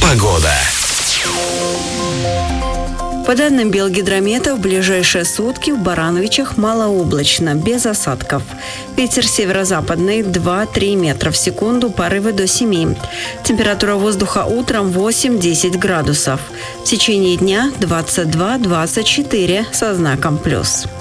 Погода. По данным Белгидромета, в ближайшие сутки в Барановичах малооблачно, без осадков. Ветер северо-западный 2-3 метра в секунду, порывы до 7. Температура воздуха утром 8-10 градусов. В течение дня 22-24 со знаком плюс.